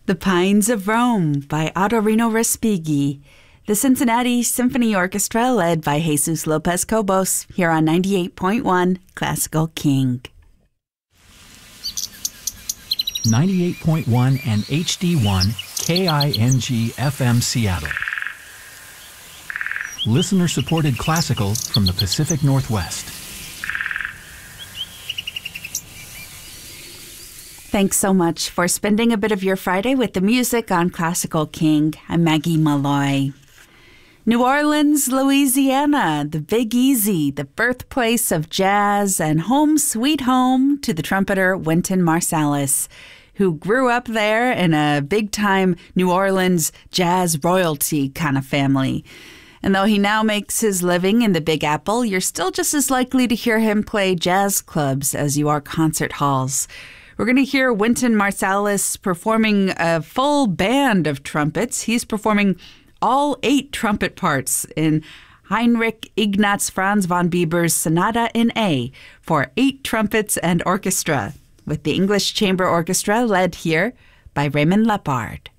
The Pines of Rome by Autorino Respighi. The Cincinnati Symphony Orchestra led by Jesus Lopez Cobos here on 98.1 Classical King. 98.1 and HD1 KING FM Seattle. Listener-supported classical from the Pacific Northwest. Thanks so much for spending a bit of your Friday with the music on Classical King. I'm Maggie Malloy. New Orleans, Louisiana, the Big Easy, the birthplace of jazz and home sweet home to the trumpeter Wynton Marsalis, who grew up there in a big-time New Orleans jazz royalty kind of family. And though he now makes his living in the Big Apple, you're still just as likely to hear him play jazz clubs as you are concert halls. We're going to hear Wynton Marsalis performing a full band of trumpets. He's performing all 8 trumpet parts in Heinrich Ignaz Franz von Bieber's Sonata in A for 8 trumpets and orchestra, with the English Chamber Orchestra led here by Raymond Lepard.